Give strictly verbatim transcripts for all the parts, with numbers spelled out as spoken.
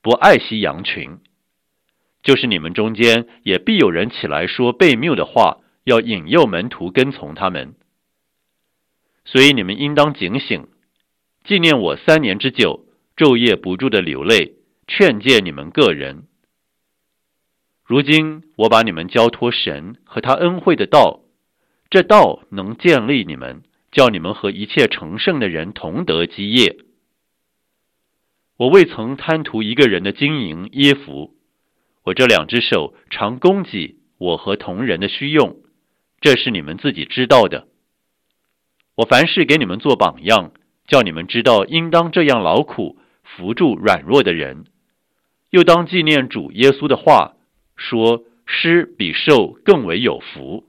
不爱惜羊群。就是你们中间也必有人起来说悖谬的话，要引诱门徒跟从他们。所以你们应当警醒，纪念我三年之久，昼夜不住的流泪，劝诫你们个人。如今我把你们交托神和他恩惠的道，这道能建立你们，叫你们和一切成圣的人同得基业。我未曾贪图一个人的金银衣服，我这两只手常供给我和同人的需用，这是你们自己知道的。我凡事给你们做榜样，叫你们知道应当这样劳苦，扶助软弱的人，又当纪念主耶稣的话，说施比受更为有福。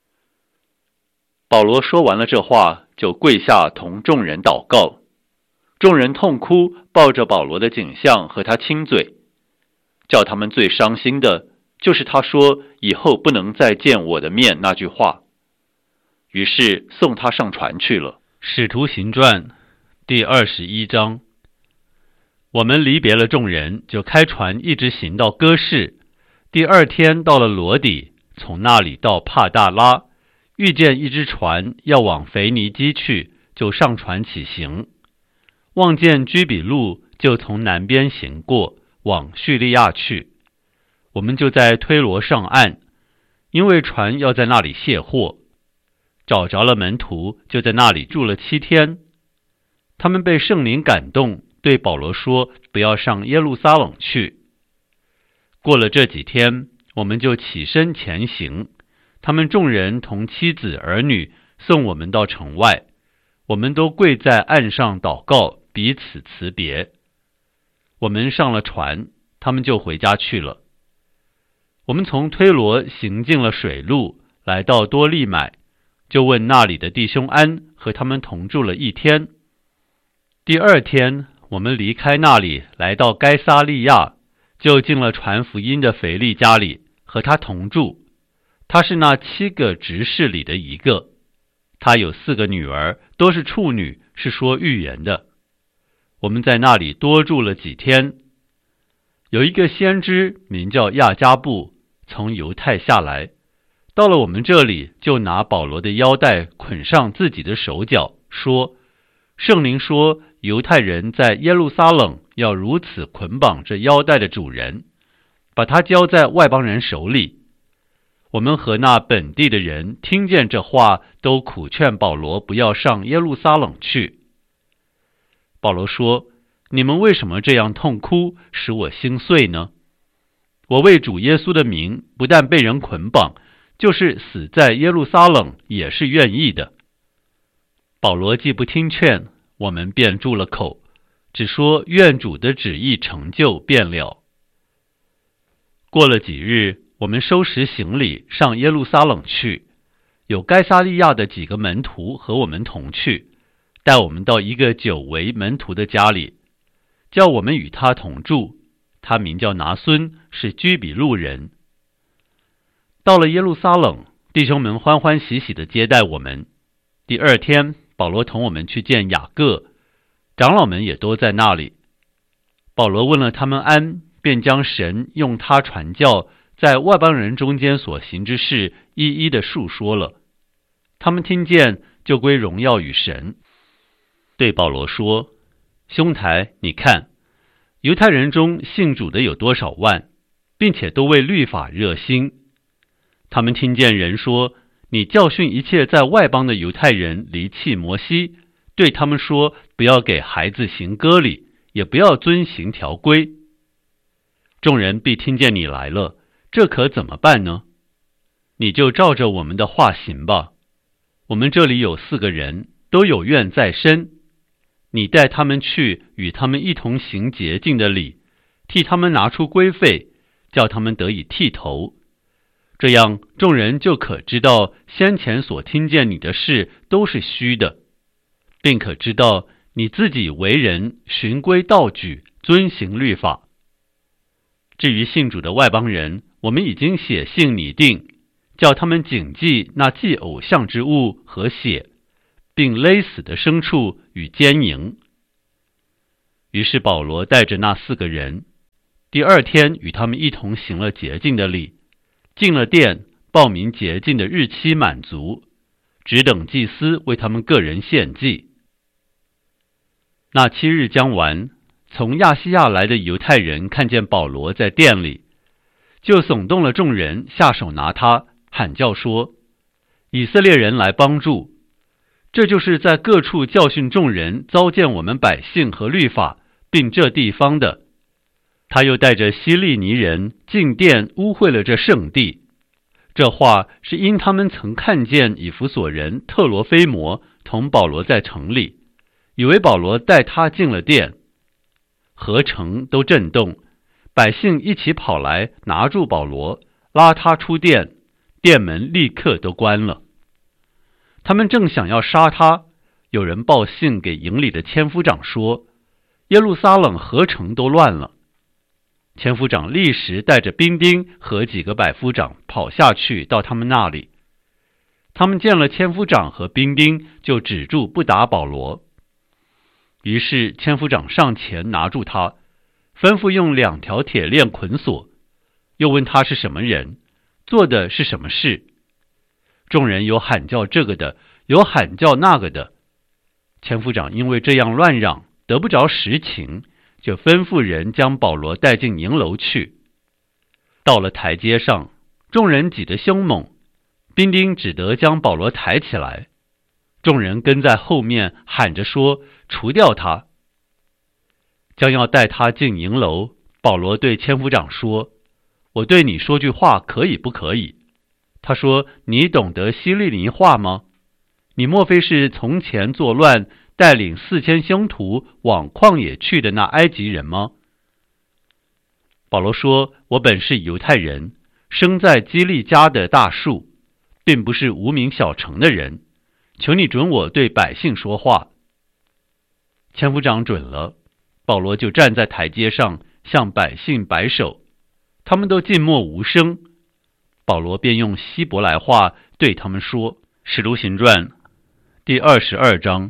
保罗说完了这话，就跪下同众人祷告。众人痛哭，抱着保罗的颈项和他亲嘴。叫他们最伤心的就是他说以后不能再见我的面那句话。于是送他上船去了。 使徒行传第二十一章。我们离别了众人，就开船一直行到哥士。第二天到了罗底，从那里到帕大拉，遇见一只船要往腓尼基去，就上船起行。望见居比路，就从南边行过，往叙利亚去。我们就在推罗上岸，因为船要在那里卸货。找着了门徒，就在那里住了七天。他们被圣灵感动，对保罗说，不要上耶路撒冷去。过了这几天，我们就起身前行。他们众人同妻子儿女送我们到城外，我们都跪在岸上祷告，彼此辞别。我们上了船，他们就回家去了。我们从推罗行进了水路，来到多利买，就问那里的弟兄安，和他们同住了一天。第二天，我们离开那里，来到该撒利亚，就进了传福音的腓力家里，和他同住。他是那七个执事里的一个，他有四个女儿，都是处女，是说预言的。我们在那里多住了几天。有一个先知名叫亚加布，从犹太下来，到了我们这里，就拿保罗的腰带捆上自己的手脚，说，圣灵说犹太人在耶路撒冷要如此捆绑这腰带的主人，把他交在外邦人手里。我们和那本地的人听见这话，都苦劝保罗不要上耶路撒冷去。保罗说，你们为什么这样痛哭，使我心碎呢？我为主耶稣的名，不但被人捆绑，就是死在耶路撒冷也是愿意的。保罗既不听劝，我们便住了口，只说愿主的旨意成就便了。过了几日，我们收拾行李上耶路撒冷去，有该撒利亚的几个门徒和我们同去，带我们到一个久为门徒的家里，叫我们与他同住。他名叫拿孙，是居比路人。到了耶路撒冷，弟兄们欢欢喜喜地接待我们。第二天，保罗同我们去见雅各，长老们也都在那里。保罗问了他们安，便将神用他传教在外邦人中间所行之事一一的述说了。他们听见，就归荣耀与神。对保罗说，兄台，你看，犹太人中信主的有多少万，并且都为律法热心。他们听见人说，你教训一切在外邦的犹太人离弃摩西，对他们说，不要给孩子行割礼，也不要遵行条规。众人必听见你来了，这可怎么办呢？你就照着我们的话行吧。我们这里有四个人，都有愿在身。你带他们去，与他们一同行洁净的礼，替他们拿出规费，叫他们得以剃头。这样众人就可知道先前所听见你的事都是虚的，并可知道你自己为人循规蹈矩，遵行律法。至于信主的外邦人，我们已经写信拟定，叫他们谨记那祭偶像之物和血，并勒死的牲畜与奸淫。于是保罗带着那四个人， 第二天与他们一同行了洁净的礼，进了殿，报明洁净的日期满足，只等祭司为他们个人献祭。那七日将完，从亚细亚来的犹太人看见保罗在殿里，就耸动了众人，下手拿他，喊叫说：以色列人来帮助！这就是在各处教训众人，糟践我们百姓和律法，并这地方的。他又带着希利尼人进殿，污秽了这圣地。这话是因他们曾看见以弗所人特罗菲摩同保罗在城里，以为保罗带他进了殿。合城都震动，百姓一起跑来拿住保罗，拉他出殿，殿门立刻都关了。他们正想要杀他，有人报信给营里的千夫长说，耶路撒冷合城都乱了。千夫长立时带着兵丁和几个百夫长跑下去到他们那里。他们见了千夫长和兵丁，就止住不打保罗。于是千夫长上前拿住他，吩咐用两条铁链捆锁，又问他是什么人，做的是什么事。众人有喊叫这个的，有喊叫那个的。千夫长因为这样乱嚷，得不着实情，就吩咐人将保罗带进营楼去。到了台阶上，众人挤得凶猛，兵丁只得将保罗抬起来。众人跟在后面喊着说，除掉他。将要带他进营楼，保罗对千夫长说，我对你说句话可以不可以？他说，你懂得希利尼话吗？你莫非是从前作乱，带领四千凶徒往旷野去的那埃及人吗？保罗说，我本是犹太人，生在基利家的大树，并不是无名小城的人，求你准我对百姓说话。千夫长准了，保罗就站在台阶上向百姓摆手，他们都静默无声。保罗便用希伯来话对他们说，使徒行传第二十二章。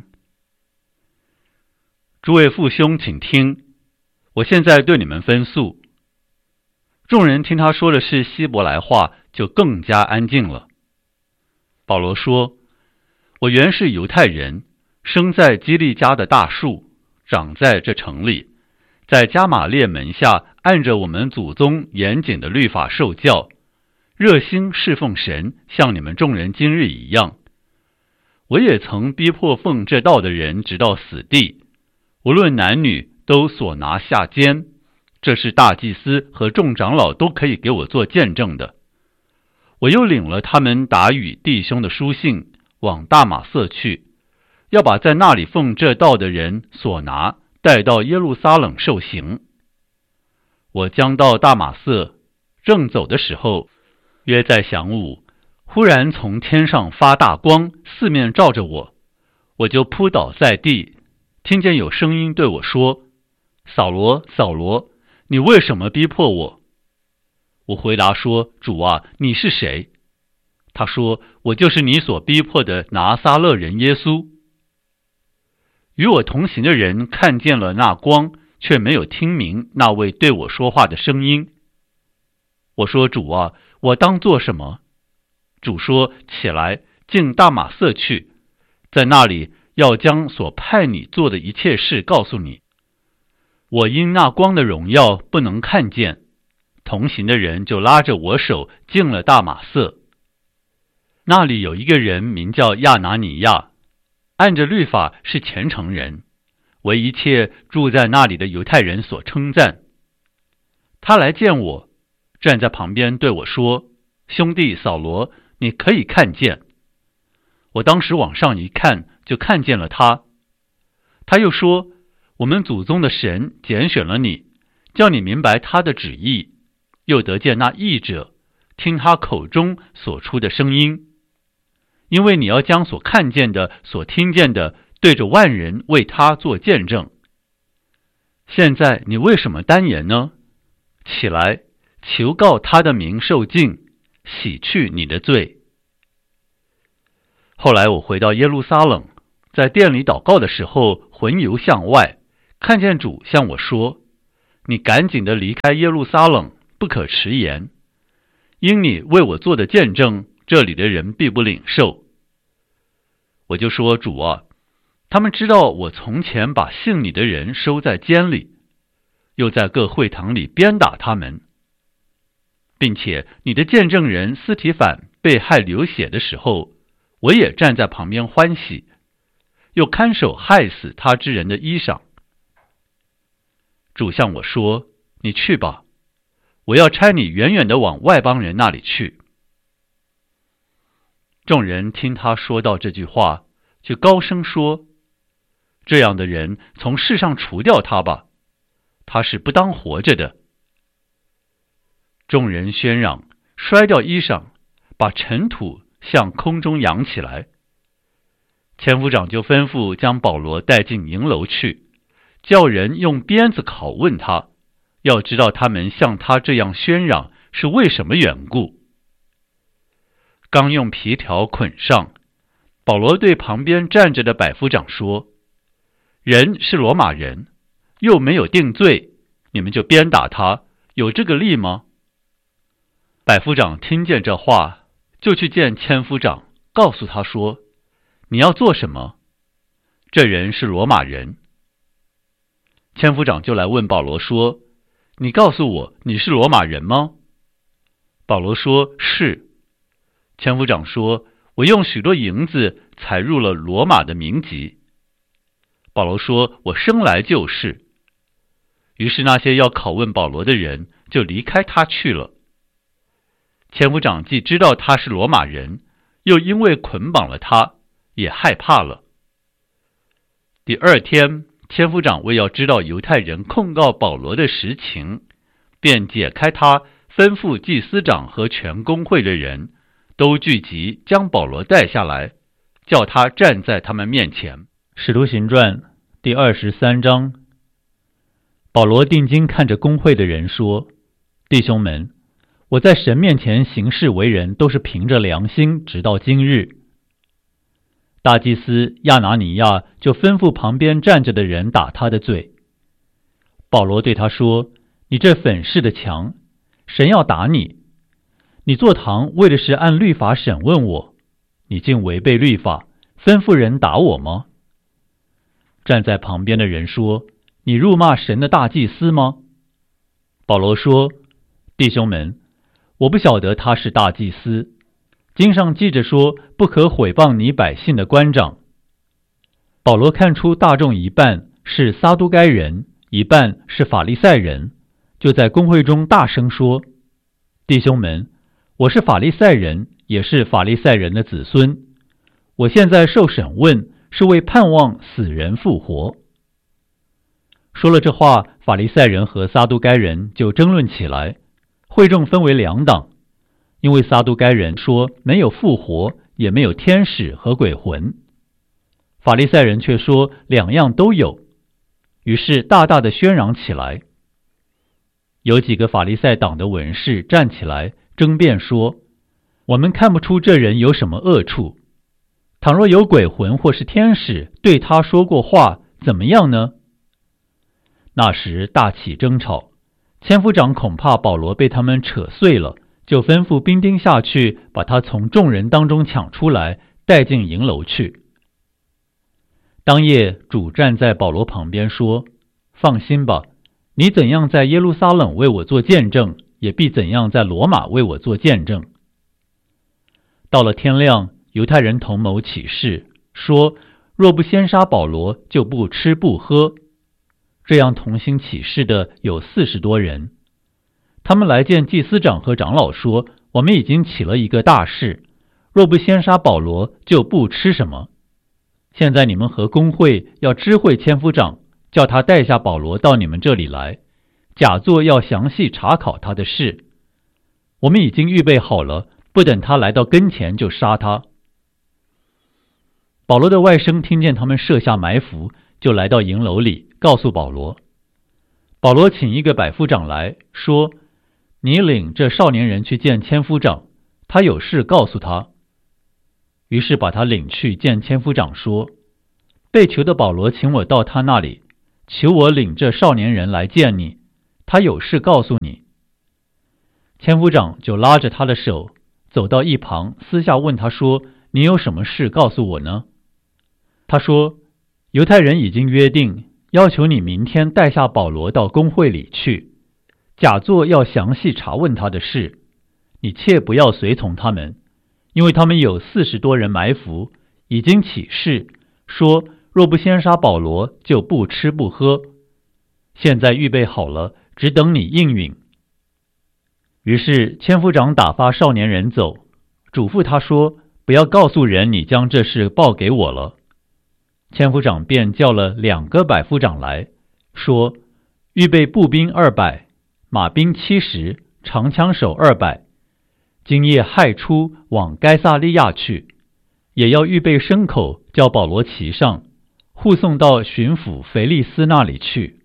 诸位父兄请听，我现在对你们分诉。众人听他说的是希伯来话，就更加安静了。保罗说，我原是犹太人，生在基利家的大树，长在这城里，在加玛列门下按着我们祖宗严谨的律法受教，热心侍奉神，像你们众人今日一样。我也曾逼迫奉这道的人直到死地，无论男女都所拿下监，这是大祭司和众长老都可以给我做见证的。我又领了他们打与弟兄的书信，往大马色去，要把在那里奉这道的人所拿带到耶路撒冷受刑。我将到大马色，正走的时候，约在晌午，忽然从天上发大光，四面照着我，我就扑倒在地，听见有声音对我说，扫罗，扫罗，你为什么逼迫我？我回答说，主啊，你是谁？他说，我就是你所逼迫的拿撒勒人耶稣。与我同行的人看见了那光，却没有听明那位对我说话的声音。我说，主啊，我当做什么？主说，起来，进大马色去，在那里要将所派你做的一切事告诉你。我因那光的荣耀不能看见，同行的人就拉着我手进了大马色。那里有一个人名叫亚拿尼亚，按着律法是虔诚人，为一切住在那里的犹太人所称赞。他来见我，站在旁边对我说，兄弟扫罗，你可以看见。我当时往上一看，就看见了他。他又说，我们祖宗的神拣选了你，叫你明白他的旨意，又得见那译者，听他口中所出的声音。因为你要将所看见的、所听见的，对着万人为他做见证。现在你为什么单言呢？起来，求告他的名受尽，洗去你的罪。后来我回到耶路撒冷，在殿里祷告的时候，魂游向外，看见主向我说， 你赶紧的离开耶路撒冷，不可迟延，因你为我做的见证，这里的人必不领受。我就说，主啊，他们知道我从前把信你的人收在监里，又在各会堂里鞭打他们，并且你的见证人司提反被害流血的时候，我也站在旁边欢喜，又看守害死他之人的衣裳。主向我说，你去吧，我要差你远远地往外邦人那里去。众人听他说到这句话，就高声说，这样的人从世上除掉他吧，他是不当活着的。众人喧嚷，摔掉衣裳，把尘土向空中扬起来。千夫长就吩咐将保罗带进营楼去，叫人用鞭子拷问他，要知道他们像他这样喧嚷是为什么缘故。刚用皮条捆上，保罗对旁边站着的百夫长说，人是罗马人，又没有定罪，你们就鞭打他，有这个理吗？百夫长听见这话，就去见千夫长，告诉他说，你要做什么？这人是罗马人。千夫长就来问保罗说，你告诉我，你是罗马人吗？保罗说，是。千夫长说，我用许多银子采入了罗马的民籍。保罗说，我生来就是。于是那些要拷问保罗的人就离开他去了。千夫长既知道他是罗马人，又因为捆绑了他，也害怕了。第二天，千夫长为要知道犹太人控告保罗的实情，便解开他，吩咐祭司长和全公会的人都聚集，将保罗带下来，叫他站在他们面前。使徒行传第二十三章。保罗定睛看着公会的人说，弟兄们，我在神面前行事为人，都是凭着良心，直到今日。大祭司亚拿尼亚就吩咐旁边站着的人打他的罪。保罗对他说，你这粉饰的墙，神要打你。你坐堂为的是按律法审问我，你竟违背律法，吩咐人打我吗？站在旁边的人说，你辱骂神的大祭司吗？保罗说，弟兄们，我不晓得他是大祭司，经上记着说，不可毁谤你百姓的官长。保罗看出大众一半是撒都该人，一半是法利赛人，就在公会中大声说，弟兄们，我是法利赛人，也是法利赛人的子孙，我现在受审问，是为盼望死人复活。说了这话，法利赛人和撒都该人就争论起来，会众分为两党，因为撒都该人说没有复活，也没有天使和鬼魂，法利赛人却说两样都有，于是大大的喧嚷起来。有几个法利赛党的文士站起来争辩说，我们看不出这人有什么恶处，倘若有鬼魂或是天使对他说过话，怎么样呢？那时大起争吵，千夫长恐怕保罗被他们扯碎了，就吩咐兵丁下去，把他从众人当中抢出来，带进营楼去。当夜，主站在保罗旁边说，放心吧，你怎样在耶路撒冷为我做见证，也必怎样在罗马为我做见证。到了天亮，犹太人同谋起誓，说若不先杀保罗，就不吃不喝。这样同心起誓的有四十多人。他们来见祭司长和长老说，我们已经起了一个大事，若不先杀保罗，就不吃什么。现在你们和公会要知会千夫长，叫他带下保罗到你们这里来，假作要详细查考他的事。我们已经预备好了，不等他来到跟前就杀他。保罗的外甥听见他们设下埋伏，就来到营楼里，告诉保罗。保罗请一个百夫长来说，你领这少年人去见千夫长，他有事告诉他。于是把他领去见千夫长说，被囚的保罗请我到他那里，求我领这少年人来见你， 他有事告诉你。”千夫长就拉着他的手走到一旁，私下问他说：“你有什么事告诉我呢？”他说：“犹太人已经约定，要求你明天带下保罗到公会里去，假作要详细查问他的事。你切不要随从他们，因为他们有四十多人埋伏，已经起誓说，若不先杀保罗，就不吃不喝。现在预备好了，只等你应允。”于是千夫长打发少年人走，嘱咐他说：“不要告诉人你将这事报给我了。”千夫长便叫了两个百夫长来，说：“预备步兵二百，马兵七十，长枪手二百，今夜亥初往该萨利亚去，也要预备牲口，叫保罗骑上，护送到巡抚腓利斯那里去。”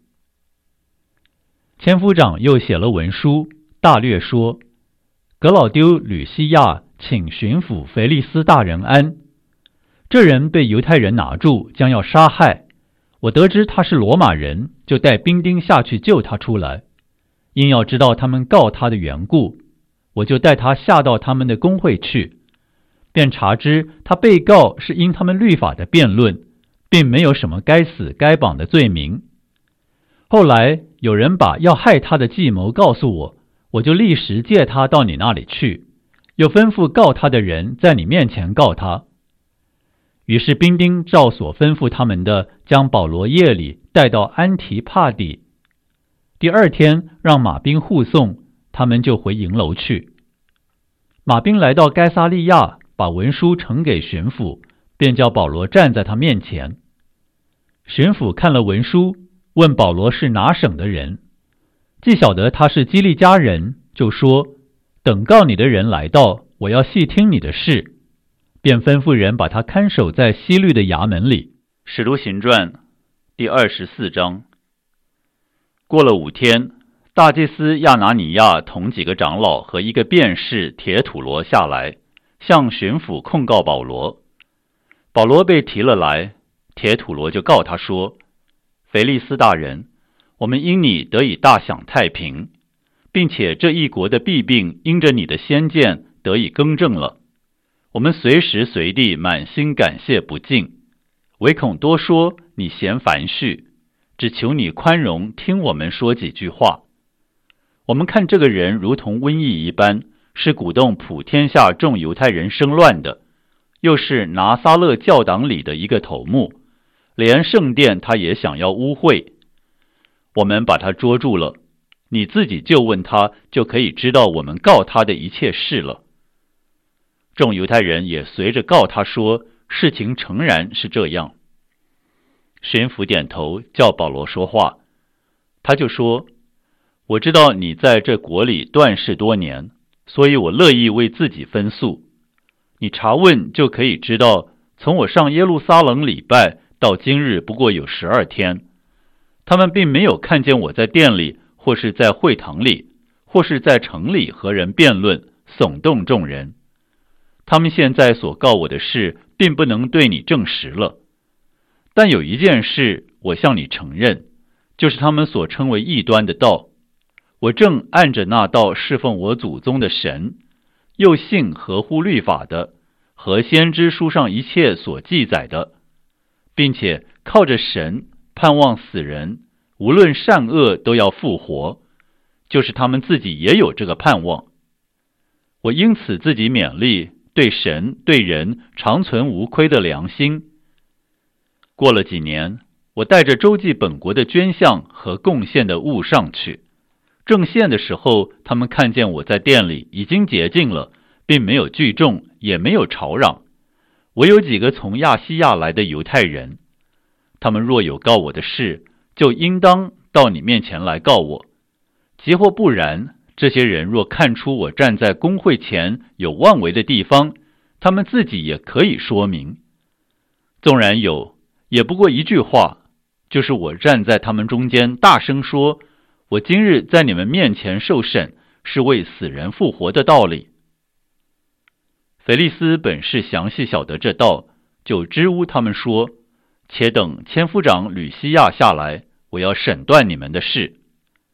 千夫长又写了文书，大略说：“格老丢吕西亚请巡抚腓利斯大人安。这人被犹太人拿住，将要杀害。我得知他是罗马人，就带兵丁下去救他出来。因要知道他们告他的缘故，我就带他下到他们的公会去，便查知他被告是因他们律法的辩论，并没有什么该死该绑的罪名。后来有人把要害他的计谋告诉我，我就立时借他到你那里去，又吩咐告他的人在你面前告他。”于是兵丁照所吩咐他们的，将保罗夜里带到安提帕底。第二天让马兵护送，他们就回营楼去。马兵来到该撒利亚，把文书呈给巡抚，便叫保罗站在他面前。巡抚看了文书，问保罗是哪省的人，既晓得他是基利家人，就说：“等告你的人来到，我要细听你的事。”便吩咐人把他看守在西律的衙门里。 使徒行传第二十四章。过了五天，大祭司亚拿尼亚同几个长老和一个辩士铁土罗下来，向巡抚控告保罗。保罗被提了来，铁土罗就告他说：“腓利斯大人，我们因你得以大享太平，并且这一国的弊病因着你的先见得以更正了。我们随时随地满心感谢不尽，唯恐多说你嫌繁絮，只求你宽容，听我们说几句话。我们看这个人如同瘟疫一般，是鼓动普天下众犹太人生乱的，又是拿撒勒教党里的一个头目，连圣殿他也想要污秽。我们把他捉住了，你自己就问他，就可以知道我们告他的一切事了。”众犹太人也随着告他说，事情诚然是这样。巡抚点头，叫保罗说话。他就说：“我知道你在这国里断事多年，所以我乐意为自己分诉。你查问就可以知道，从我上耶路撒冷礼拜到今日不过有十二天，他们并没有看见我在殿里，或是在会堂里，或是在城里和人辩论，耸动众人。他们现在所告我的事，并不能对你证实了。但有一件事，我向你承认，就是他们所称为异端的道。我正按着那道侍奉我祖宗的神，又信合乎律法的，和先知书上一切所记载的，并且靠着神盼望死人，无论善恶都要复活，就是他们自己也有这个盼望。我因此自己勉励，对神对人常存无亏的良心。过了几年，我带着周济本国的捐项和贡献的物上去，正献的时候，他们看见我在店里已经洁净了，并没有聚众，也没有吵嚷。我有几个从亚细亚来的犹太人，他们若有告我的事，就应当到你面前来告我。即或不然，这些人若看出我站在公会前有妄为的地方，他们自己也可以说明。纵然有，也不过一句话，就是我站在他们中间大声说，我今日在你们面前受审，是为死人复活的道理。腓利斯本是详细晓得这道，就支吾他们说，且等千夫长吕西亚下来，我要审断你们的事。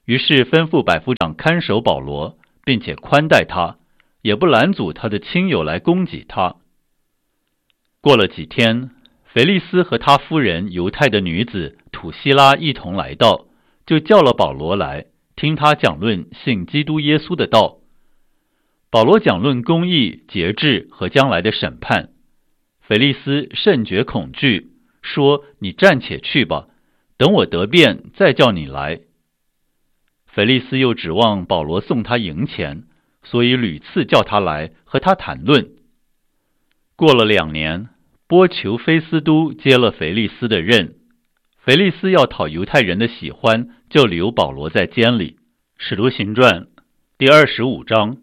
于是吩咐百夫长看守保罗，并且宽待他，也不拦阻他的亲友来攻击他。过了几天，腓利斯和他夫人犹太的女子土希拉一同来到，就叫了保罗来，听他讲论信基督耶稣的道。保罗讲论公义、节制和将来的审判。腓利斯甚觉恐惧，说：你暂且去吧，等我得便再叫你来。腓利斯又指望保罗送他银钱，所以屡次叫他来和他谈论。过了两年，波求菲斯都接了腓利斯的任。腓利斯要讨犹太人的喜欢，就留保罗在监里。使徒行传第二十五章。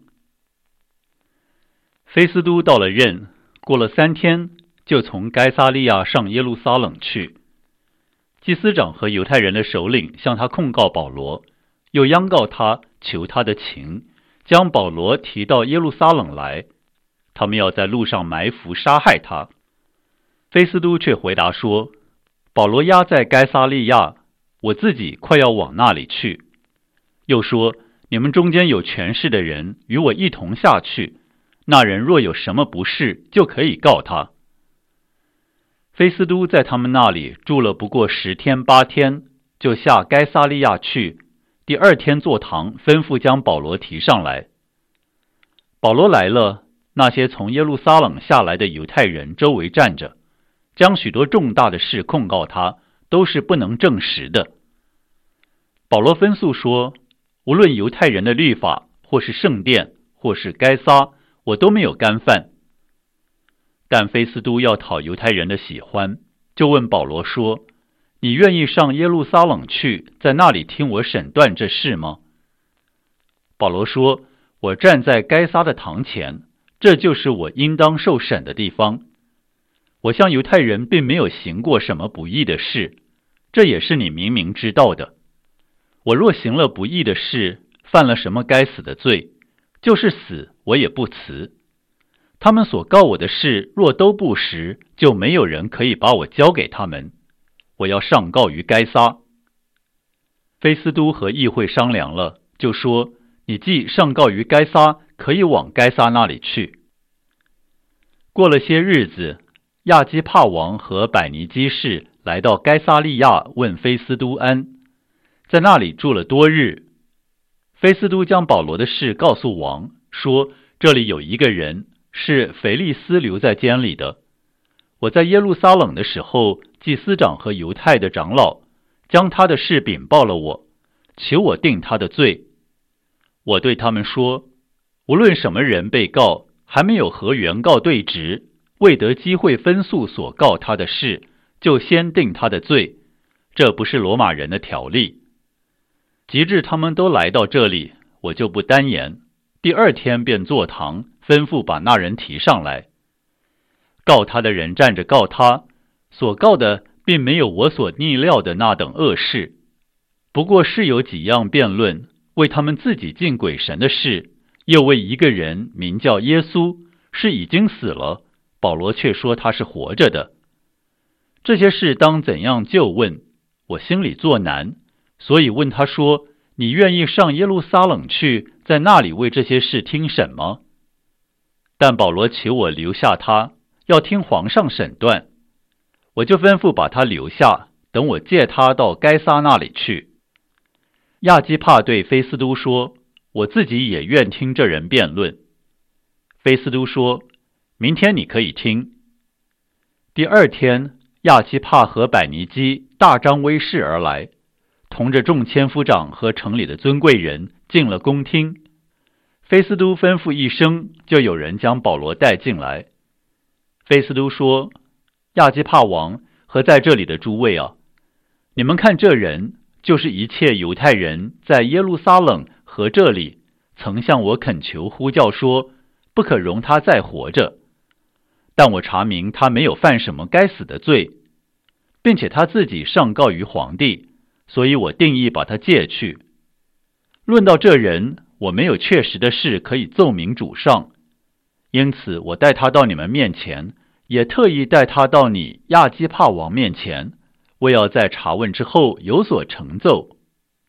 菲斯都到了任，过了三天，就从该撒利亚上耶路撒冷去。祭司长和犹太人的首领向他控告保罗，又央告他，求他的情，将保罗提到耶路撒冷来，他们要在路上埋伏杀害他。菲斯都却回答说：保罗押在该撒利亚，我自己快要往那里去。又说：你们中间有权势的人与我一同下去，那人若有什么不是，就可以告他。菲斯都在他们那里住了不过十天八天，就下该撒利亚去。第二天坐堂，吩咐将保罗提上来。保罗来了，那些从耶路撒冷下来的犹太人周围站着，将许多重大的事控告他，都是不能证实的。保罗分诉说，无论犹太人的律法，或是圣殿，或是该撒，我都没有干犯。但菲斯都要讨犹太人的喜欢，就问保罗说：你愿意上耶路撒冷去，在那里听我审断这事吗？保罗说：我站在该撒的堂前，这就是我应当受审的地方。我向犹太人并没有行过什么不义的事，这也是你明明知道的。我若行了不义的事，犯了什么该死的罪，就是死我也不辞。他们所告我的事若都不实，就没有人可以把我交给他们。我要上告于该撒。菲斯都和议会商量了，就说：你既上告于该撒，可以往该撒那里去。过了些日子，亚基帕王和百尼基士来到该撒利亚，问菲斯都安，在那里住了多日。菲斯都将保罗的事告诉王，说：这里有一个人是腓利斯留在监里的。我在耶路撒冷的时候，祭司长和犹太的长老将他的事禀报了我，求我定他的罪。我对他们说：无论什么人被告，还没有和原告对质，未得机会分诉所告他的事，就先定他的罪，这不是罗马人的条例。及至他们都来到这里，我就不单言，第二天便坐堂，吩咐把那人提上来。告他的人站着告他，所告的并没有我所逆料的那等恶事，不过是有几样辩论，为他们自己敬鬼神的事，又为一个人名叫耶稣，是已经死了，保罗却说他是活着的。这些事当怎样就问，我心里作难，所以问他说：你愿意上耶路撒冷去，在那里为这些事听审吗？但保罗求我留下他，要听皇上审断。我就吩咐把他留下，等我借他到该撒那里去。亚基帕对菲斯都说：我自己也愿听这人辩论。菲斯都说：明天你可以听。第二天，亚基帕和百尼基大张威势而来，同着众千夫长和城里的尊贵人进了宫厅。菲斯都吩咐一声，就有人将保罗带进来。菲斯都说：亚基帕王和在这里的诸位啊，你们看这人，就是一切犹太人在耶路撒冷和这里曾向我恳求呼叫说，不可容他再活着。但我查明他没有犯什么该死的罪，并且他自己上告于皇帝，所以我定义把他借去。论到这人，我没有确实的事可以奏明主上，因此我带他到你们面前，也特意带他到你亚基帕王面前，为要在查问之后有所成奏。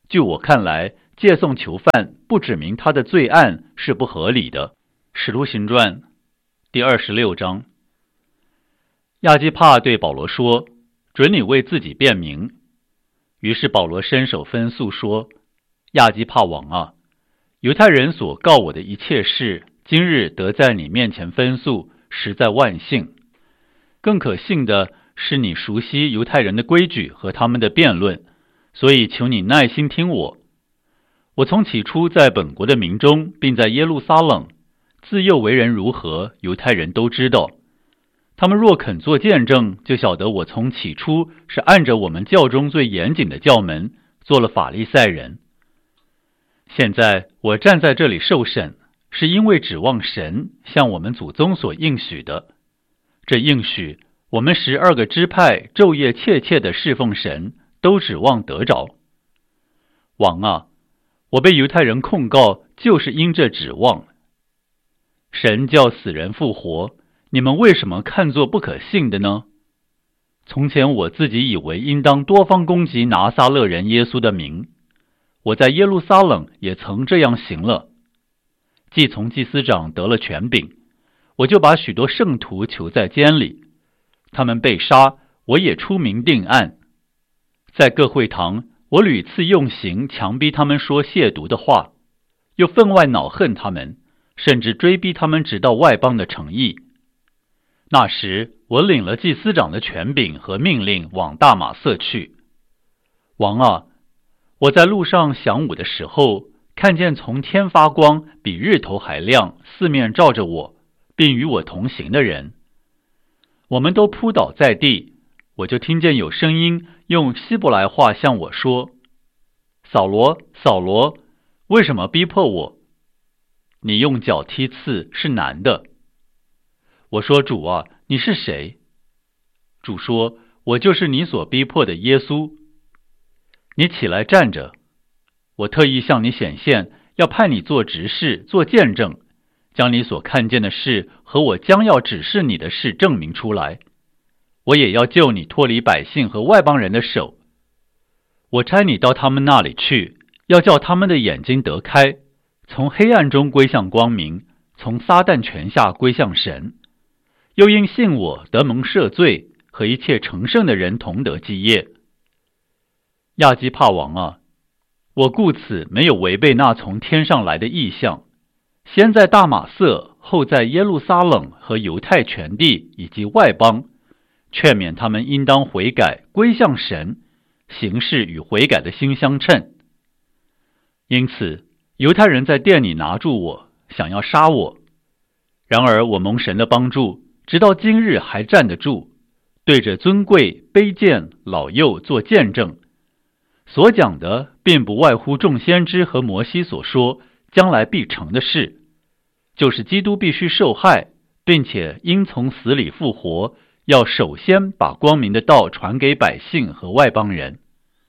据我看来，借送囚犯不指明他的罪案是不合理的。 使徒行传第二十六章。亚基帕对保罗说：准你为自己辩明。于是保罗伸手分诉说：亚基帕王啊，犹太人所告我的一切事，今日得在你面前分诉，实在万幸。更可信的是，你熟悉犹太人的规矩和他们的辩论，所以求你耐心听我。我从起初在本国的民中，并在耶路撒冷，自幼为人如何，犹太人都知道。他们若肯做见证，就晓得我从起初是按着我们教中最严谨的教门，做了法利赛人。现在我站在这里受审，是因为指望神向我们祖宗所应许的。这应许，我们十二个支派昼夜切切地侍奉神，都指望得着。王啊，我被犹太人控告，就是因这指望。神叫死人复活，你们为什么看作不可信的呢？从前我自己以为应当多方攻击拿撒勒人耶稣的名，我在耶路撒冷也曾这样行了。既从祭司长得了权柄，我就把许多圣徒囚在监里，他们被杀，我也出名定案。在各会堂，我屡次用刑强逼他们说亵渎的话，又分外恼恨他们，甚至追逼他们直到外邦的城邑。那时我领了祭司长的权柄和命令，往大马色去。王啊，我在路上晌午的时候，看见从天发光，比日头还亮，四面照着我，并与我同行的人。我们都扑倒在地，我就听见有声音用希伯来话向我说：扫罗，扫罗，为什么逼迫我？你用脚踢刺是难的。我说：主啊，你是谁？主说：我就是你所逼迫的耶稣。你起来站着，我特意向你显现，要派你做执事，做见证，将你所看见的事和我将要指示你的事证明出来。我也要救你脱离百姓和外邦人的手。我差你到他们那里去，要叫他们的眼睛得开，从黑暗中归向光明，从撒旦权下归向神。又因信我得蒙赦罪，和一切成圣的人同得基业。亚基帕王啊，我故此没有违背那从天上来的异象，先在大马色，后在耶路撒冷和犹太全地以及外邦，劝勉他们应当悔改，归向神，行事与悔改的心相称。因此犹太人在殿里拿住我，想要杀我。然而我蒙神的帮助，直到今日还站得住，对着尊贵、卑贱、老幼做见证。所讲的并不外乎众先知和摩西所说将来必成的事，就是基督必须受害，并且因从死里复活，要首先把光明的道传给百姓和外邦人。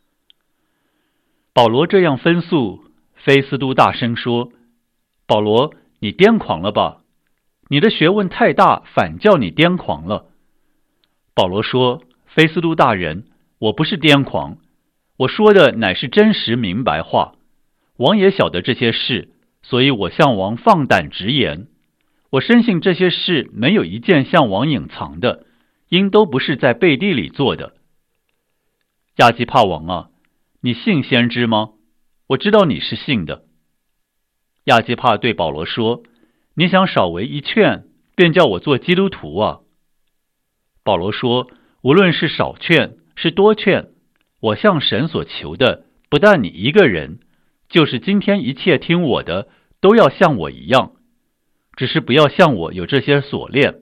保罗这样分诉，菲斯都大声说：保罗，你癫狂了吧？你的学问太大，反叫你癫狂了。保罗说：菲斯都大人，我不是癫狂，我说的乃是真实明白话。王也晓得这些事，所以我向王放胆直言。我深信这些事没有一件向王隐藏的，因都不是在背地里做的。亚基帕王啊，你信先知吗？我知道你是信的。亚基帕对保罗说：你想少为一劝，便叫我做基督徒啊？保罗说：无论是少劝是多劝，我向神所求的，不但你一个人，就是今天一切听我的，都要像我一样，只是不要像我有这些锁链。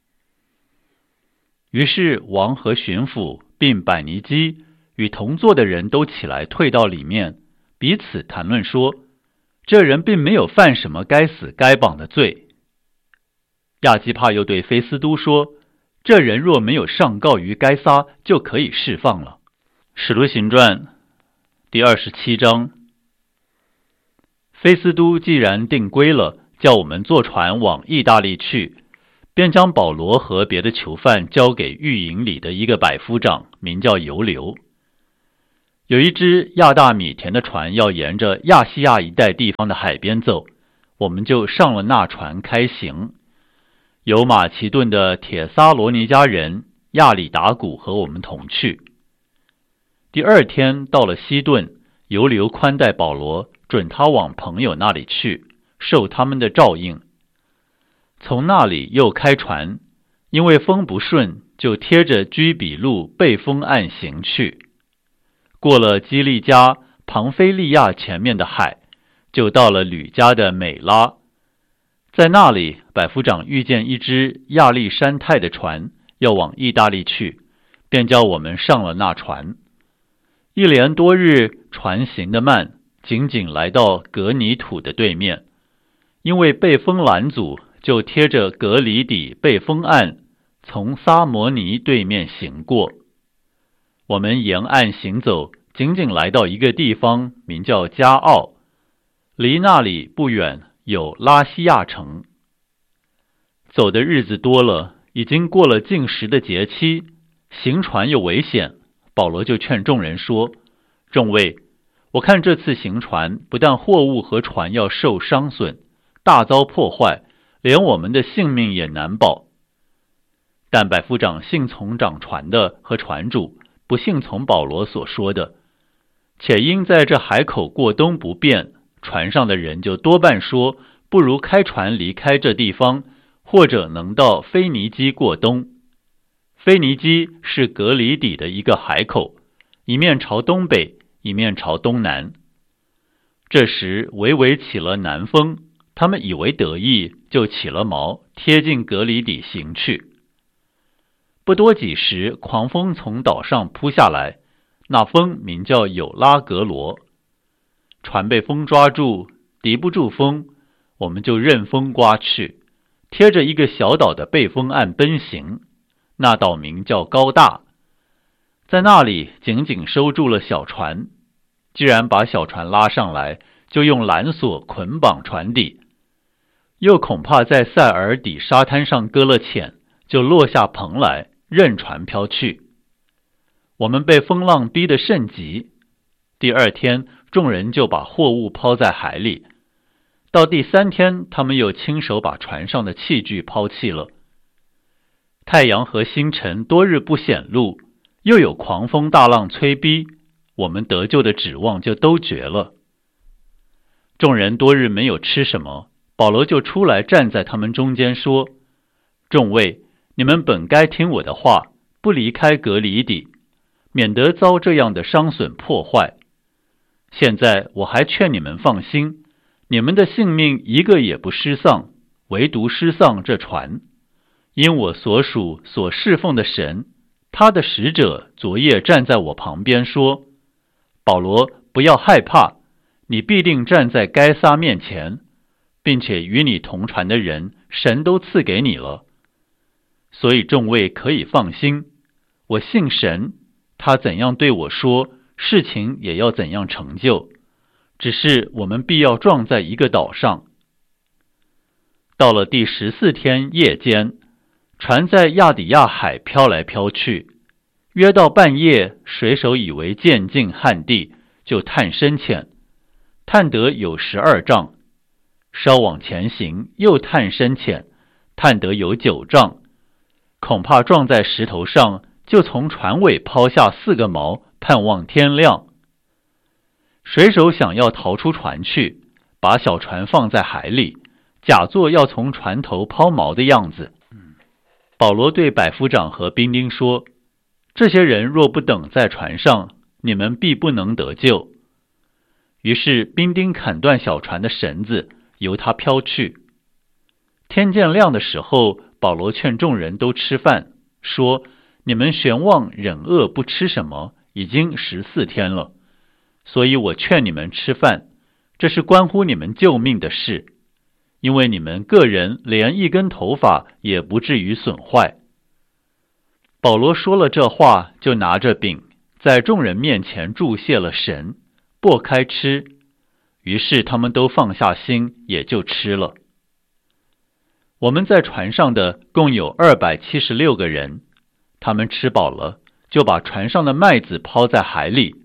于是王和巡抚并百尼基与同坐的人都起来退到里面，彼此谈论说：这人并没有犯什么该死该绑的罪。亚基帕又对菲斯都说：这人若没有上告于该撒，就可以释放了。使徒行传第二十七章。菲斯都既然定规了，叫我们坐船往意大利去，便将保罗和别的囚犯交给狱营里的一个百夫长，名叫尤留。 有一支亚大米田的船要沿着亚细亚一带地方的海边走，我们就上了那船开行。有马其顿的铁撒罗尼迦人亚里达古和我们同去。第二天到了西顿，犹留宽待保罗，准他往朋友那里去，受他们的照应。从那里又开船，因为风不顺，就贴着居比路背风岸行去。过了基利加、庞菲利亚前面的海，就到了吕家的美拉。在那里，百夫长遇见一只亚历山泰的船，要往意大利去，便叫我们上了那船。一连多日，船行得慢，仅仅来到格尼土的对面，因为被风拦阻，就贴着格里底背风岸，从撒摩尼对面行过。我们沿岸行走，仅仅来到一个地方，名叫加奥，离那里不远有拉西亚城。走的日子多了，已经过了禁食的节期，行船又危险，保罗就劝众人说：众位，我看这次行船，不但货物和船要受伤损，大遭破坏，连我们的性命也难保。但百夫长信从掌船的和船主，不信从保罗所说的，且因在这海口过冬不便，船上的人就多半说，不如开船离开这地方，或者能到腓尼基过冬。腓尼基是格里底的一个海口，一面朝东北，一面朝东南。这时微微起了南风，他们以为得意，就起了锚，贴近格里底行去。不多几时，狂风从岛上扑下来，那风名叫有拉格罗。船被风抓住，敌不住风，我们就任风刮去，贴着一个小岛的背风岸奔行。那岛名叫高大，在那里紧紧收住了小船。既然把小船拉上来，就用缆索捆绑船底，又恐怕在塞尔底沙滩上搁了浅，就落下蓬来，任船飘去。我们被风浪逼得甚急。第二天，众人就把货物抛在海里。到第三天，他们又亲手把船上的器具抛弃了。太阳和星辰多日不显露，又有狂风大浪催逼，我们得救的指望就都绝了。众人多日没有吃什么，保罗就出来站在他们中间说：众位，你们本该听我的话，不离开格里底，免得遭这样的伤损破坏。现在我还劝你们放心，你们的性命一个也不失丧，唯独失丧这船。因我所属所侍奉的神，他的使者昨夜站在我旁边说：保罗，不要害怕，你必定站在该撒面前，并且与你同船的人，神都赐给你了。所以众位可以放心，我信神，他怎样对我说，事情也要怎样成就，只是我们必要撞在一个岛上。到了第十四天夜间，船在亚底亚海飘来飘去，约到半夜，水手以为渐近旱地，就探深浅，探得有十二丈，稍往前行，又探深浅，探得有九丈，恐怕撞在石头上，就从船尾抛下四个锚，盼望天亮。水手想要逃出船去，把小船放在海里，假作要从船头抛锚的样子。保罗对百夫长和兵丁说：这些人若不等在船上，你们必不能得救。于是兵丁砍断小船的绳子，由它飘去。天渐亮的时候，保罗劝众人都吃饭，说：你们悬望忍饿不吃什么，已经十四天了，所以我劝你们吃饭，这是关乎你们救命的事，因为你们个人连一根头发也不至于损坏。保罗说了这话，就拿着饼在众人面前祝谢了神，擘开吃，于是他们都放下心，也就吃了。我们在船上的共有二百七十六个人，他们吃饱了，就把船上的麦子抛在海里，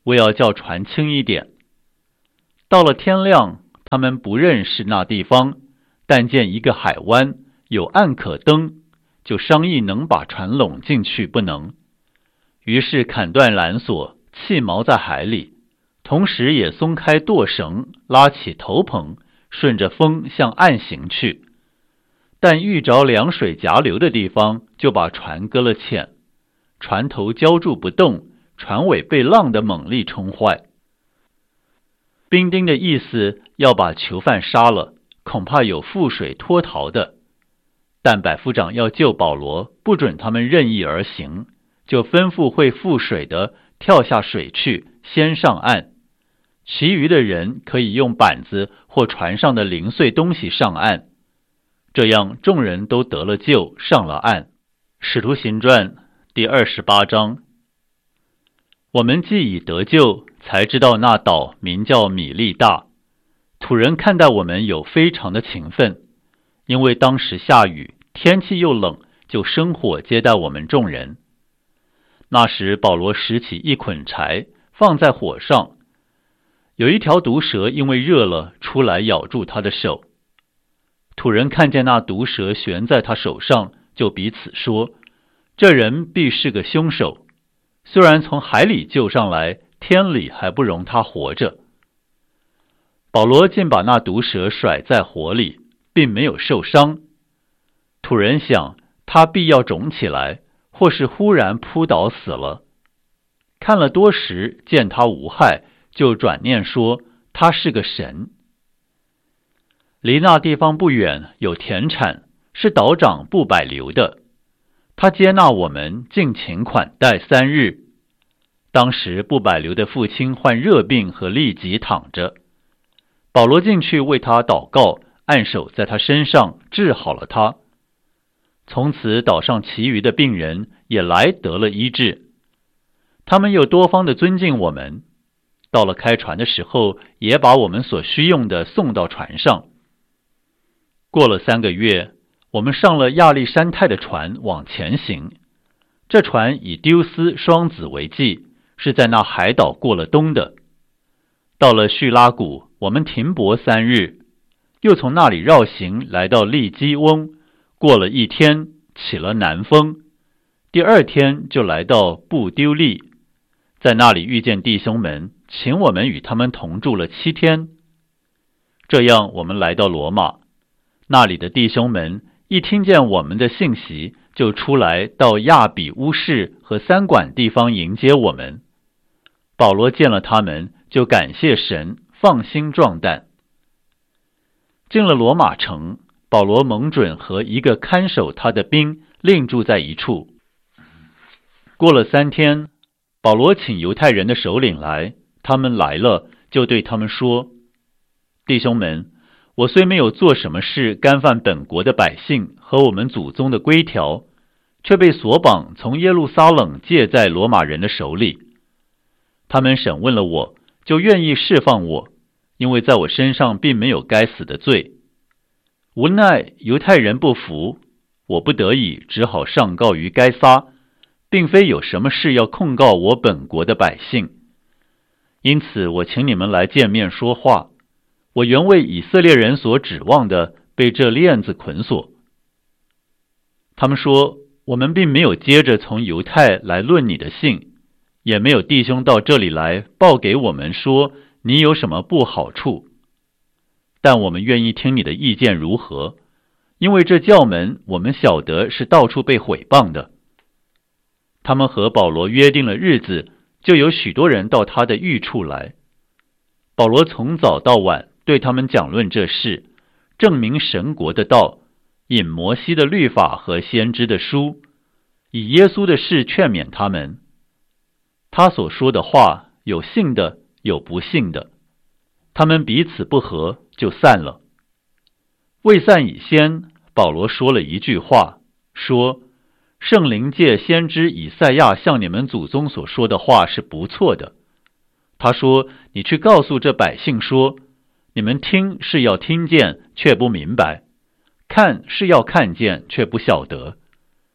为要叫船轻一点。到了天亮，他们不认识那地方，但见一个海湾，有岸可登，就商议能把船拢进去不能。于是砍断缆索，弃锚在海里，同时也松开舵绳，拉起头篷，顺着风向岸行去。但遇着凉水夹流的地方，就把船搁了浅，船头浇住不动，船尾被浪的猛力冲坏。兵丁的意思要把囚犯杀了，恐怕有覆水脱逃的。但百夫长要救保罗，不准他们任意而行，就吩咐会覆水的跳下水去，先上岸。其余的人可以用板子或船上的零碎东西上岸。这样众人都得了救，上了岸。使徒行传第二十八章。我们既已得救，才知道那岛名叫米利大。土人看待我们有非常的勤奋，因为当时下雨，天气又冷，就生火接待我们众人。那时保罗拾起一捆柴，放在火上，有一条毒蛇因为热了，出来咬住他的手。土人看见那毒蛇悬在他手上，就彼此说，这人必是个凶手，虽然从海里救上来，天理还不容他活着。保罗竟把那毒蛇甩在火里，并没有受伤。土人想，他必要肿起来，或是忽然扑倒死了。看了多时，见他无害，就转念说，他是个神。离那地方不远，有田产，是岛长布百流的。他接纳我们，尽情款待三日。当时布百流的父亲患热病和痢疾躺着，保罗进去为他祷告，按手在他身上，治好了他。从此岛上其余的病人也来得了医治。他们又多方的尊敬我们，到了开船的时候，也把我们所需用的送到船上。过了三个月，我们上了亚历山泰的船往前行。这船以丢斯双子为记，是在那海岛过了冬的。到了叙拉古，我们停泊三日，又从那里绕行来到利基翁，过了一天，起了南风。第二天就来到布丢利，在那里遇见弟兄们，请我们与他们同住了七天。这样我们来到罗马，那里的弟兄们一听见我们的信息，就出来到亚比乌市和三馆地方迎接我们。保罗见了他们，就感谢神，放心壮胆。进了罗马城，保罗蒙准和一个看守他的兵另住在一处。过了三天，保罗请犹太人的首领来，他们来了，就对他们说，弟兄们，我虽没有做什么事干犯本国的百姓和我们祖宗的规条，却被索绑从耶路撒冷借在罗马人的手里。他们审问了我，就愿意释放我，因为在我身上并没有该死的罪。无奈犹太人不服，我不得已只好上告于该撒，并非有什么事要控告我本国的百姓。因此我请你们来见面说话。我原为以色列人所指望的，被这链子捆锁。他们说，我们并没有接着从犹太来论你的信，也没有弟兄到这里来报给我们说你有什么不好处。但我们愿意听你的意见如何，因为这教门我们晓得是到处被毁谤的。他们和保罗约定了日子，就有许多人到他的寓处来。保罗从早到晚对他们讲论这事，证明神国的道，引摩西的律法和先知的书，以耶稣的事劝勉他们。他所说的话，有信的，有不信的。他们彼此不和，就散了。未散以先，保罗说了一句话，说，圣灵借先知以赛亚向你们祖宗所说的话是不错的。他说，你去告诉这百姓说，你们听是要听见，却不明白；看是要看见，却不晓得。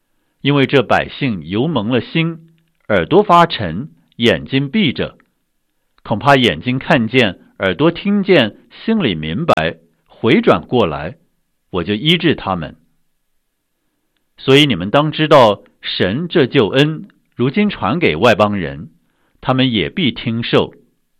因为这百姓油蒙了心，耳朵发沉，眼睛闭着， 恐怕眼睛看见，耳朵听见，心里明白，回转过来，我就医治他们。所以你们当知道，神这救恩如今传给外邦人，他们也必听受。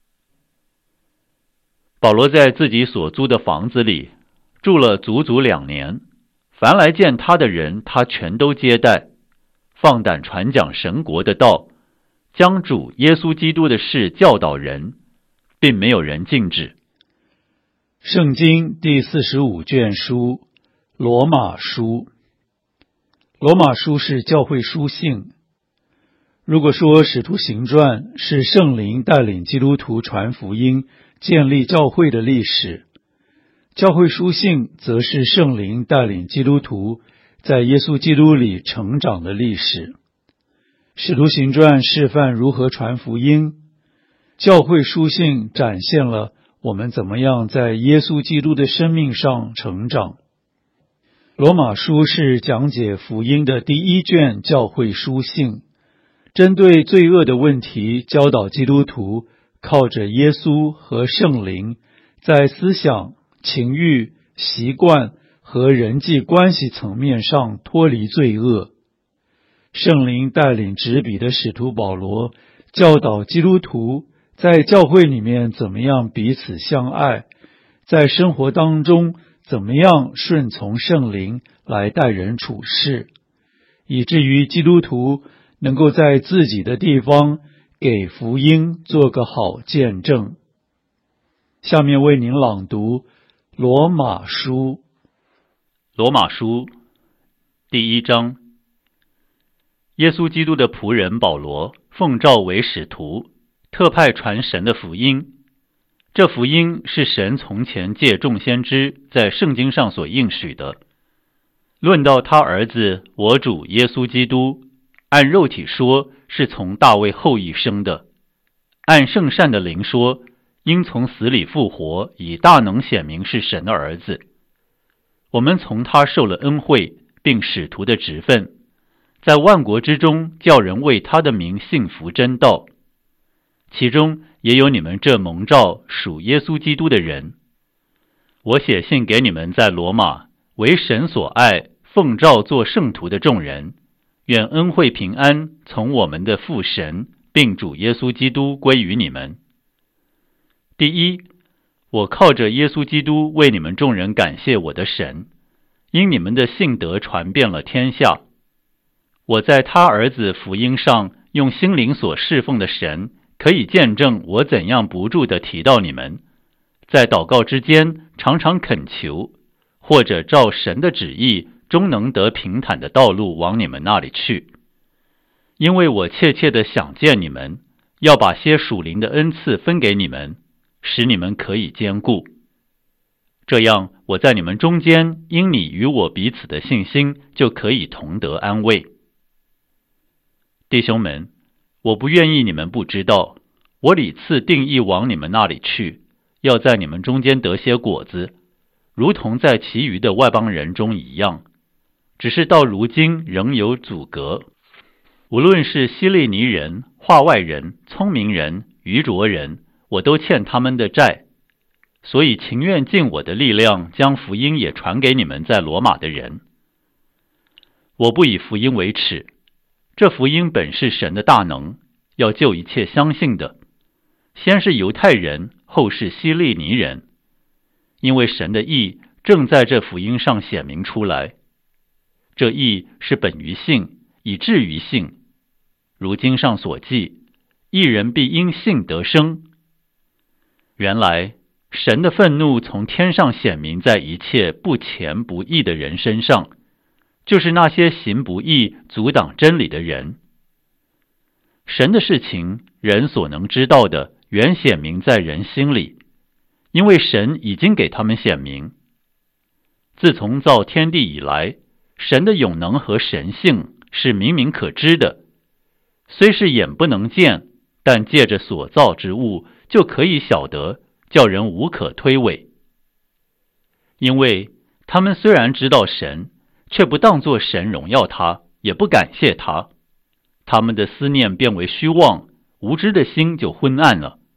保罗在自己所租的房子里住了足足两年，凡来见他的人，他全都接待，放胆传讲神国的道，将主耶稣基督的事教导人，并没有人禁止。 圣经第四十五卷书，罗马书。罗马书是教会书信。如果说使徒行传是圣灵带领基督徒传福音、建立教会的历史，教会书信则是圣灵带领基督徒在耶稣基督里成长的历史。使徒行传示范如何传福音，教会书信展现了我们怎么样在耶稣基督的生命上成长。罗马书是讲解福音的第一卷教会书信，针对罪恶的问题教导基督徒靠着耶稣和圣灵，在思想、情欲、习惯和人际关系层面上脱离罪恶。圣灵带领执笔的使徒保罗教导基督徒在教会里面怎么样彼此相爱，在生活当中怎么样顺从圣灵来待人处事，以至于基督徒能够在自己的地方给福音做个好见证。下面为您朗读罗马书。 罗马书第一章。耶稣基督的仆人保罗奉召为使徒，特派传神的福音。这福音是神从前借众先知在圣经上所应许的。论到他儿子我主耶稣基督，按肉体说是从大卫后裔生的，按圣善的灵说，应从死里复活，以大能显明是神的儿子。我们从他受了恩惠，并使徒的职分，在万国之中叫人为他的名信服真道，其中也有你们这蒙召属耶稣基督的人。我写信给你们在罗马为神所爱，奉召做圣徒的众人，愿恩惠平安从我们的父神并主耶稣基督归于你们。第一，我靠着耶稣基督为你们众人感谢我的神，因你们的信德传遍了天下。我在他儿子福音上用心灵所侍奉的神，可以见证我怎样不住地提到你们，在祷告之间常常恳求，或者照神的旨意终能得平坦的道路往你们那里去。因为我切切地想见你们，要把些属灵的恩赐分给你们，使你们可以坚固。这样我在你们中间，因你与我彼此的信心，就可以同得安慰。弟兄们，我不愿意你们不知道，我屡次定义往你们那里去，要在你们中间得些果子，如同在其余的外邦人中一样，只是到如今仍有阻隔。无论是希利尼人、化外人、聪明人、愚拙人，我都欠他们的债，所以情愿尽我的力量，将福音也传给你们在罗马的人。我不以福音为耻，这福音本是神的大能，要救一切相信的，先是犹太人，后是希利尼人，因为神的义正在这福音上显明出来。这义是本于信，以至于信。如经上所记，义人必因信得生。原来神的愤怒从天上显明在一切不虔不义的人身上，就是那些行不义、阻挡真理的人。神的事情，人所能知道的，原显明在人心里，因为神已经给他们显明。自从造天地以来，神的永能和神性是明明可知的，虽是眼不能见，但借着所造之物，就可以晓得，叫人无可推诿。因为他们虽然知道神，却不当作神荣耀他，也不感谢他，他们的思念变为虚妄，无知的心就昏暗了，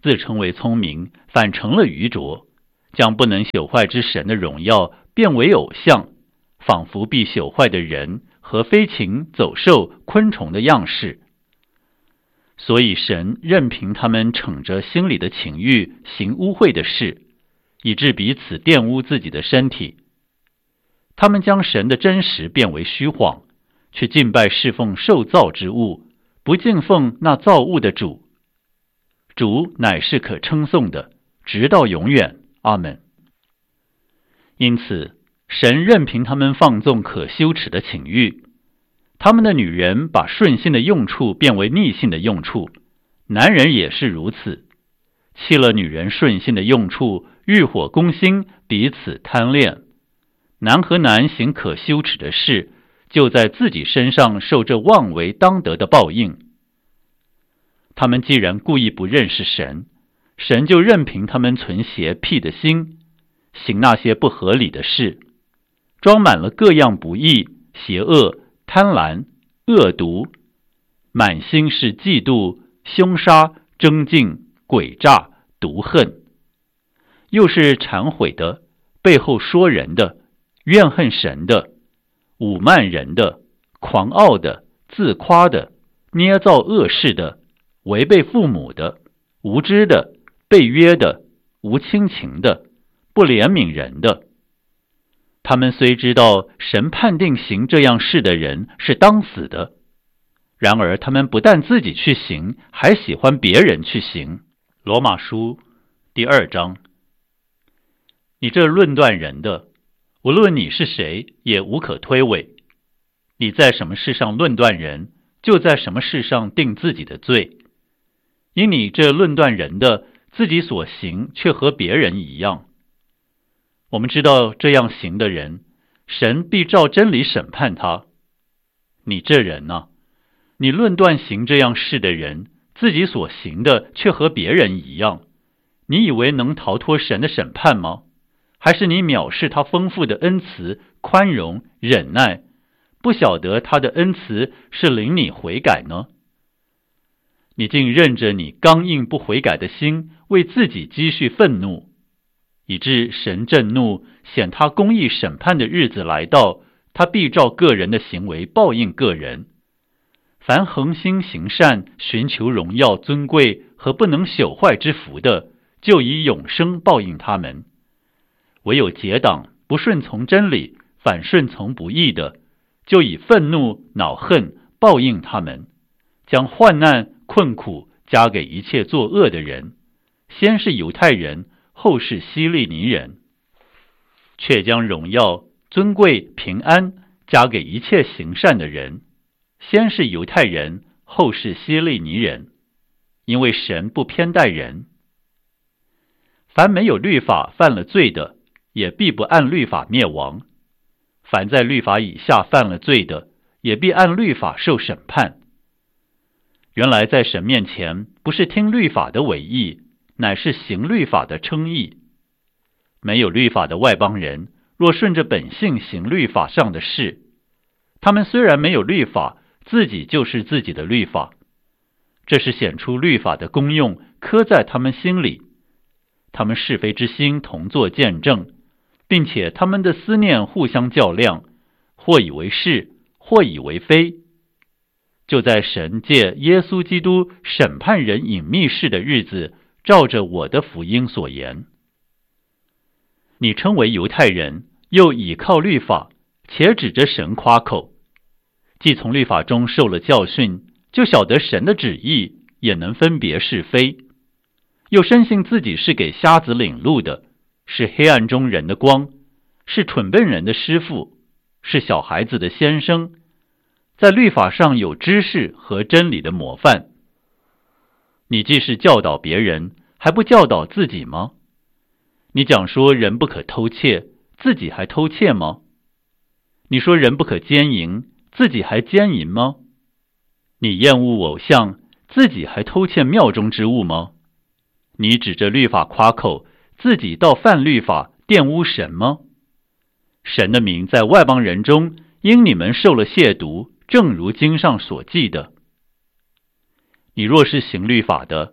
自称为聪明，反成了愚拙，将不能朽坏之神的荣耀变为偶像，仿佛必朽坏的人和飞禽走兽昆虫的样式。所以神任凭他们逞着心里的情欲行污秽的事，以致彼此玷污自己的身体。他们将神的真实变为虚谎，去敬拜侍奉受造之物，不敬奉那造物的主。主乃是可称颂的，直到永远。阿们。因此神任凭他们放纵可羞耻的情欲，他们的女人把顺性的用处变为逆性的用处，男人也是如此，弃了女人顺性的用处，欲火攻心，彼此贪恋。男和男行可羞耻的事，就在自己身上受这妄为当得的报应。他们既然故意不认识神，神就任凭他们存邪僻的心，行那些不合理的事，装满了各样不义、邪恶、贪婪、恶毒，满心是嫉妒、凶杀、争竞、诡诈、毒恨，又是忏悔的，背后说人的，怨恨神的，侮慢人的，狂傲的，自夸的，捏造恶事的，违背父母的，无知的，被约的，无亲情的，不怜悯人的。他们虽知道神判定行这样事的人是当死的，然而他们不但自己去行，还喜欢别人去行。罗马书第二章。你这论断人的，无论你是谁，也无可推诿。你在什么事上论断人，就在什么事上定自己的罪。因你这论断人的，自己所行却和别人一样。我们知道这样行的人，神必照真理审判他。你这人啊，你论断行这样事的人，自己所行的却和别人一样，你以为能逃脱神的审判吗？还是你藐视他丰富的恩慈、宽容、忍耐，不晓得他的恩慈是领你悔改呢？你竟任着你刚硬不悔改的心，为自己积蓄愤怒，以致神震怒，显他公义审判的日子来到，他必照个人的行为报应个人。凡恒心行善，寻求荣耀尊贵和不能朽坏之福的，就以永生报应他们。唯有结党不顺从真理，反顺从不义的，就以愤怒恼恨报应他们，将患难困苦加给一切作恶的人，先是犹太人，后是希利尼人，却将荣耀尊贵平安加给一切行善的人，先是犹太人，后是希利尼人，因为神不偏待人。凡没有律法犯了罪的，也必不按律法灭亡；凡在律法以下犯了罪的，也必按律法受审判。原来在神面前，不是听律法的为义，乃是行律法的称义。没有律法的外邦人，若顺着本性行律法上的事，他们虽然没有律法，自己就是自己的律法。这是显出律法的功用，刻在他们心里。他们是非之心同作见证，并且他们的思念互相较量，或以为是，或以为非。就在神借耶稣基督审判人隐秘事的日子，照着我的福音所言。你称为犹太人，又倚靠律法，且指着神夸口，既从律法中受了教训，就晓得神的旨意，也能分别是非，又深信自己是给瞎子领路的，是黑暗中人的光，是蠢笨人的师傅，是小孩子的先生，在律法上有知识和真理的模范。你既是教导别人，还不教导自己吗？你讲说人不可偷窃，自己还偷窃吗？你说人不可奸淫，自己还奸淫吗？你厌恶偶像，自己还偷窃庙中之物吗？你指着律法夸口，自己倒犯律法，玷污神吗？神的名在外邦人中，因你们受了亵渎，正如经上所记的。你若是行律法的，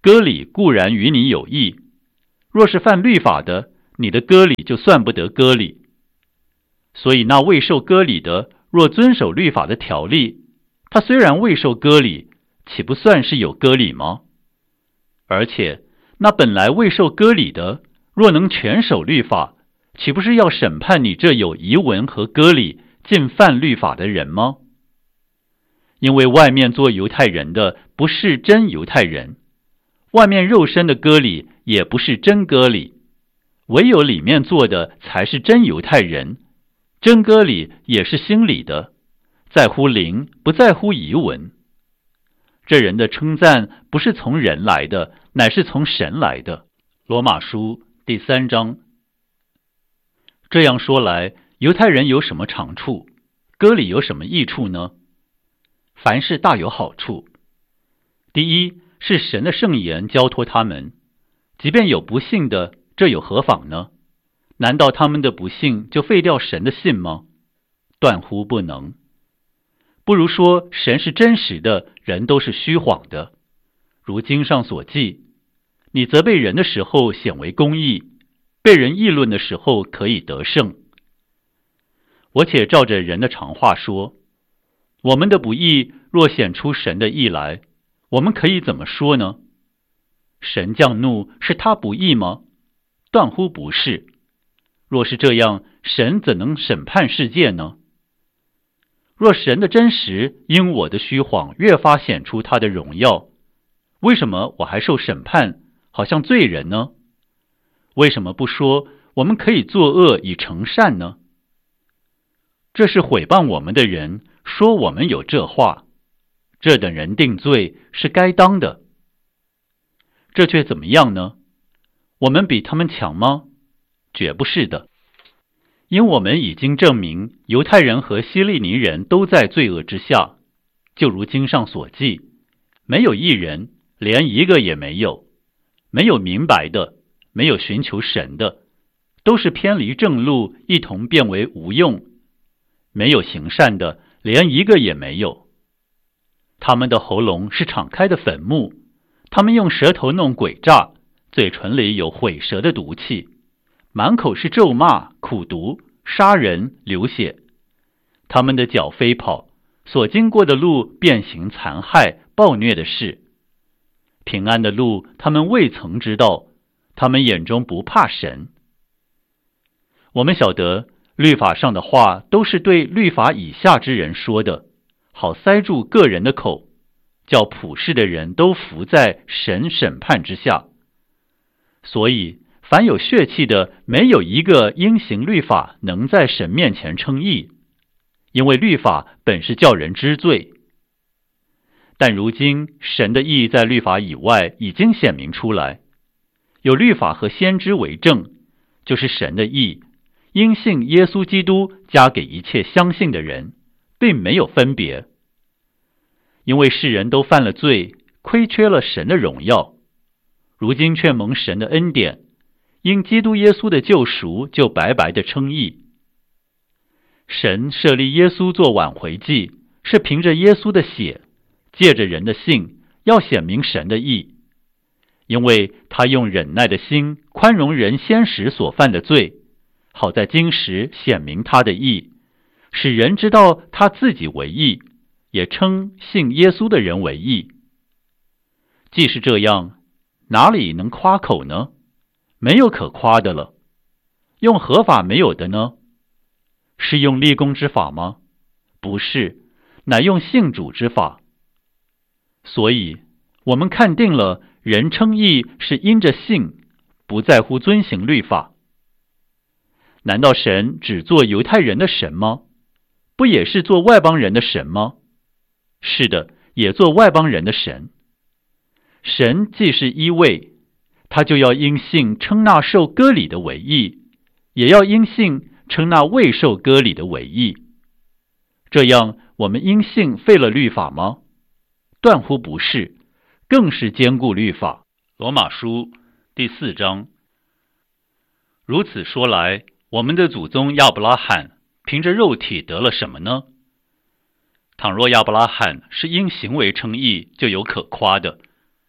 割礼固然与你有益，若是犯律法的，你的割礼就算不得割礼。所以那未受割礼的，若遵守律法的条例，他虽然未受割礼，岂不算是有割礼吗？而且那本来未受割礼的，若能全守律法，岂不是要审判你这有遗文和割礼竟犯律法的人吗？因为外面做犹太人的不是真犹太人，外面肉身的割礼也不是真割礼，唯有里面做的才是真犹太人。真割礼也是心里的，在乎灵，不在乎遗文。这人的称赞不是从人来的，乃是从神来的。罗马书第三章。这样说来，犹太人有什么长处？割礼有什么益处呢？凡事大有好处。第一，是神的圣言交托他们，即便有不信的，这有何妨呢？难道他们的不信就废掉神的信吗？断乎不能。不如说神是真实的，人都是虚谎的。如经上所记，你责备人的时候显为公义，被人议论的时候可以得胜。我且照着人的常话说，我们的不义若显出神的义来，我们可以怎么说呢？神降怒是他不义吗？断乎不是。若是这样，神怎能审判世界呢？若神的真实因我的虚谎越发显出他的荣耀，为什么我还受审判，好像罪人呢？为什么不说我们可以作恶以成善呢？这是毁谤我们的人说我们有这话，这等人定罪是该当的。这却怎么样呢？我们比他们强吗？绝不是的。因我们已经证明犹太人和希利尼人都在罪恶之下，就如经上所记，没有一人，连一个也没有，没有明白的，没有寻求神的，都是偏离正路，一同变为无用，没有行善的，连一个也没有。他们的喉咙是敞开的坟墓，他们用舌头弄诡诈，嘴唇里有毁舌的毒气，满口是咒骂、苦毒、杀人、流血。他们的脚飞跑，所经过的路变形残害、暴虐的事。平安的路他们未曾知道，他们眼中不怕神。我们晓得律法上的话都是对律法以下之人说的，好塞住个人的口，叫普世的人都伏在神审判之下。所以凡有血气的，没有一个因行律法能在神面前称义，因为律法本是叫人知罪。但如今神的义在律法以外已经显明出来，有律法和先知为证，就是神的义，因信耶稣基督加给一切相信的人，并没有分别。因为世人都犯了罪，亏缺了神的荣耀，如今却蒙神的恩典，因基督耶稣的救赎，就白白的称义。神设立耶稣做挽回祭，是凭着耶稣的血，借着人的信，要显明神的义。因为他用忍耐的心宽容人先时所犯的罪，好在今时显明他的义，使人知道他自己为义，也称信耶稣的人为义。既是这样，哪里能夸口呢？没有可夸的了。用何法没有的呢？是用立功之法吗？不是，乃用信主之法。所以我们看定了，人称义是因着信，不在乎遵行律法。难道神只做犹太人的神吗？不也是做外邦人的神吗？是的，也做外邦人的神。神既是一位，他就要因信称那受割礼的为义，也要因信称那未受割礼的为义。这样，我们因信废了律法吗？断乎不是，更是坚固律法。罗马书第四章。如此说来，我们的祖宗亚伯拉罕凭着肉体得了什么呢？倘若亚伯拉罕是因行为称义，就有可夸的。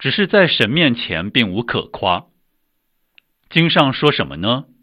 只是在神面前并无可夸。经上说什么呢？